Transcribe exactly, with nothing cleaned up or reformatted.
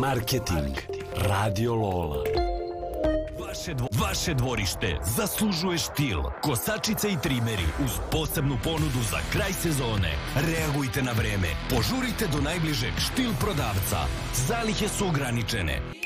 Marketing Radio Lola. Vaše, dvo, vaše dvorište zaslužuje štil. Kosačice i trimeri uz posebnu ponudu za kraj sezone. Reagujte na vreme. Požurite do najbližeg štil prodavca. Zalihe su ograničene.